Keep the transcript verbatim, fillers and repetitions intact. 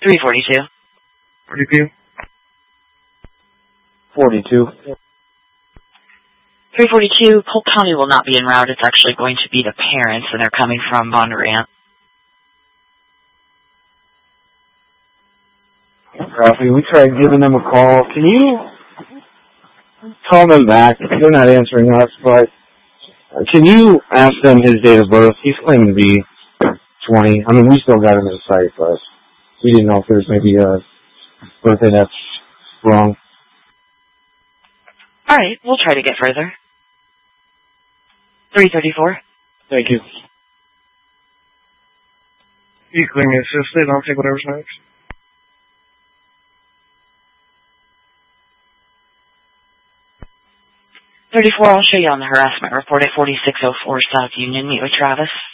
three forty-two. forty-two. forty-two. three forty-two, Polk County will not be en route. It's actually going to be the parents, and they're coming from Bondurant. Ralphie, we tried giving them a call. Can you call them back? They're not answering us, but can you ask them his date of birth? He's claiming to be twenty. I mean, we still got him in sight, but we didn't know if there's maybe a birthday that's wrong. All right, we'll try to get further. three thirty-four. Thank you. Equaling assisted. I'll take whatever's next. thirty-four, I'll show you on the harassment report at forty-six oh four South Union. Meet with Travis.